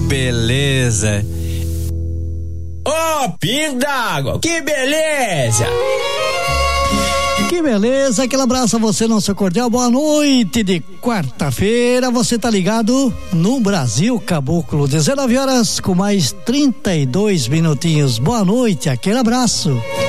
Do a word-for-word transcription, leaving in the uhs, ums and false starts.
beleza. Ô, oh, pingo d'água, que beleza! Que beleza, aquele abraço a você, nosso cordial, boa noite de quarta-feira, você tá ligado no Brasil Caboclo, dezenove horas com mais trinta e dois minutinhos, boa noite, aquele abraço.